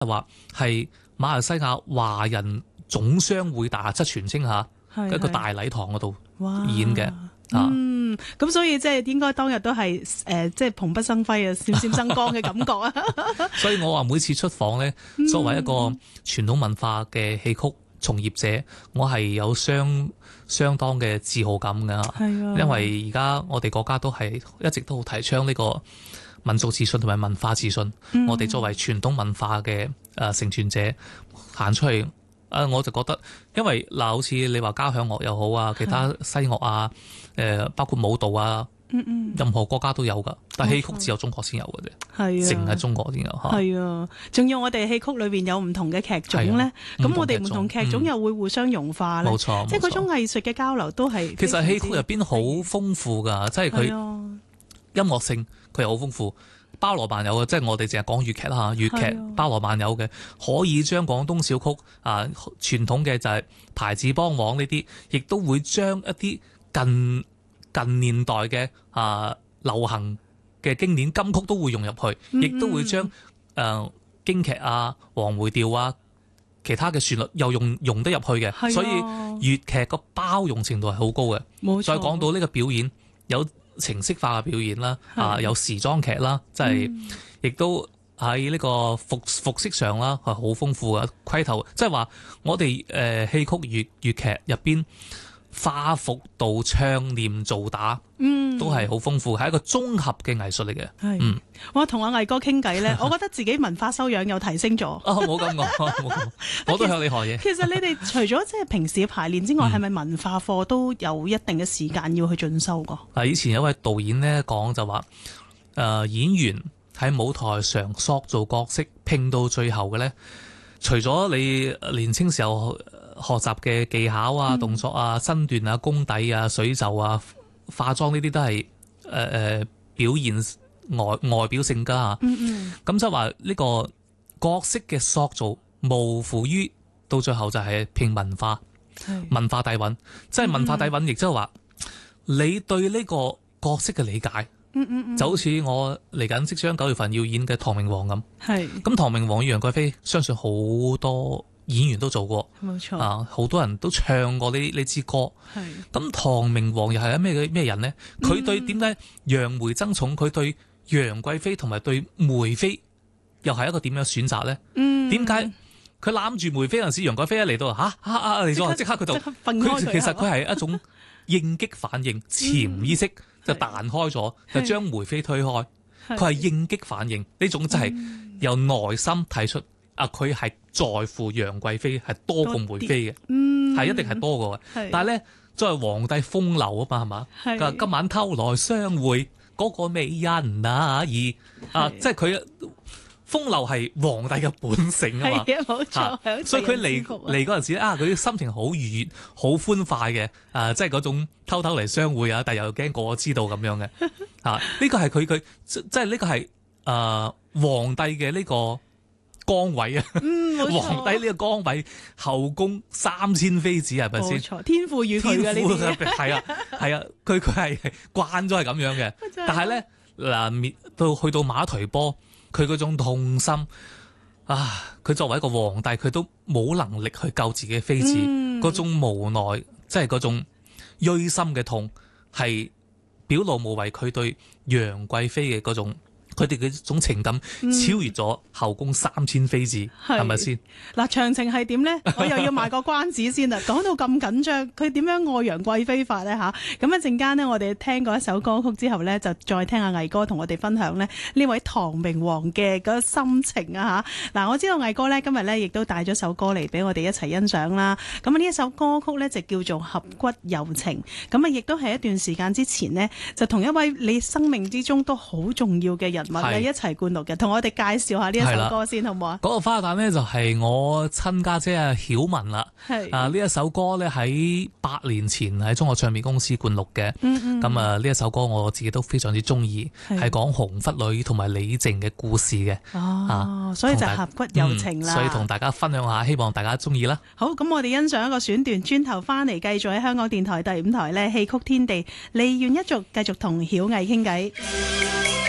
話係馬來西亞華人總商會大廈，即係全稱下一個大禮堂嗰度演嘅。 咁所以即係應該當日都係即係蓬蓽生輝啊，閃閃生光嘅感覺啊。 所以我話每次出訪咧，作為一個傳統文化嘅戲曲從業者，我係有相當嘅自豪感㗎。因為而家我哋國家都係一直都好提倡呢個民族自信同埋文化自信。我哋作為傳統文化嘅承傳者行出去。我就覺得，因為好似你話交響樂又好啊，其他西樂啊，包括舞蹈啊，任何國家都有噶，但係戲曲只有中國先有嘅啫，淨係中國先有。 係啊，仲要我哋戲曲裏邊有唔同嘅劇種咧，咁我哋唔同劇種又會互相融化咧，冇錯，即係嗰種藝術嘅交流都係。其實戲曲入邊好豐富㗎，即係佢音樂性佢又好豐富。包羅萬有嘅，即係我哋淨係講粵劇啦，粵劇包羅萬有嘅，可以將廣東小曲傳統嘅就係排字梆黃呢啲，亦都會將一啲近年代嘅流行嘅經典金曲都會融入去，亦都會將京劇啊、黃梅調啊、其他嘅旋律又融得入去嘅，所以粵劇個包容程度係好高嘅。再講到呢個表演有程式化嘅表演啦，有時裝劇啦，即係亦都喺呢個服飾上啦，係好豐富嘅規頭，即係話我哋戲曲粵劇入邊化服道唱念做打，都係好豐富，係一個綜合嘅藝術嚟嘅。 我同阿毅哥傾偈咧，我覺得自己文化修養又提升咗。 冇咁講，我都向你學嘢。 其實你哋除咗即係平時嘅排練之外，係咪文化課都有一定嘅時間要去進修㗎？以前有位導演咧講就話，演員喺舞台上塑造角色，拼到最後嘅咧，除咗你年青時候學習嘅技巧啊、動作啊、身段啊、功底啊、水袖啊、化妝呢啲都係表現外表性㗎嚇。咁即係話呢個角色嘅塑造，無乎於到最後就係拼文化底蘊。即係文化底蘊，亦即係話你對呢個角色嘅理解。就好似我嚟緊即將9月份要演嘅唐明皇咁。咁唐明皇與楊貴妃，相信好多演員都做過，冇錯啊！好多人都唱過呢支歌。咁唐明皇又係咩人呢？佢對點解楊梅爭寵？佢對楊貴妃同埋對梅妃又係一個點樣選擇呢？點解佢攬住梅妃嗰陣時，楊貴妃一嚟到嚟咗，即刻佢就其實佢係一種應激反應，潛意識就彈開咗，就將梅妃推開。佢係應激反應，呢種就係由內心提出。佢係在乎楊貴妃係多過梅妃嘅，係一定係多過嘅。但係咧，作為皇帝風流啊嘛，係嘛？今晚偷來相會嗰個美人啊，即係佢風流係皇帝嘅本性啊嘛。 冇錯。 所以佢嚟嗰陣時佢啲心情好愉悅、好歡快嘅，即係嗰種偷嚟相會啊，但又驚個個知道咁樣嘅。呢個係佢即係呢個係皇帝嘅呢個崗位啊，皇帝呢個崗位，後宮3000妃子係咪先？冇錯，天賦予佢嘅呢啲，係啊，佢係慣咗係咁樣嘅。但係咧去到馬忒波，佢嗰種痛心佢作為一個皇帝，佢都冇能力去救自己嘅妃子，嗰種無奈，即係嗰種錐心嘅痛，係表露無遺。佢對楊貴妃嘅嗰種。佢哋嘅種情感超越咗後宮3000妃子，係咪先？ 嗱，詳情係點呢？我又要賣個關子先啦。講到咁緊張，佢點樣愛楊貴妃法呢？咁一陣間呢，我哋聽過一首歌曲之後呢，就再聽阿毅哥同我哋分享呢位唐明皇嘅嗰個心情啊！嗱，我知道毅哥呢今日呢亦都帶咗首歌嚟俾我哋一齊欣賞啦。咁呢一首歌曲呢，就叫做《俠骨柔情》。咁亦都係一段時間之前呢，就同一位你生命之中都好重要嘅人物一齊灌錄嘅，同我哋介紹下呢一首歌先好唔好啊？嗰個花旦呢，就係我親家姐啊曉雯啦。呢一首歌呢，喺8年前喺中國唱片公司灌錄嘅。咁呢一首歌我自己都非常之中意，係講紅拂女同埋李靖嘅故事嘅。所以就俠骨柔情啦。所以同大家分享下，希望大家中意啦。好，咁我哋欣賞一個選段，轉頭翻嚟繼續喺香港電台第5台呢戲曲天地梨園一族繼續同曉毅傾偈。